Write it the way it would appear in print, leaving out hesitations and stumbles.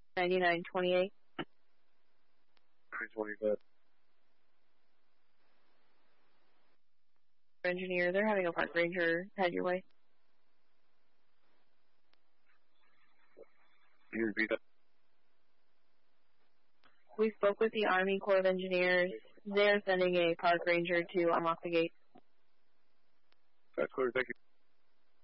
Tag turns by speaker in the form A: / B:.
A: 9928.
B: 925.
A: Engineer, they're having a park ranger head your way.
B: Can you repeat that?
A: We spoke with the Army Corps of Engineers. They're sending a park ranger to unlock the gate.
B: That's clear, thank you.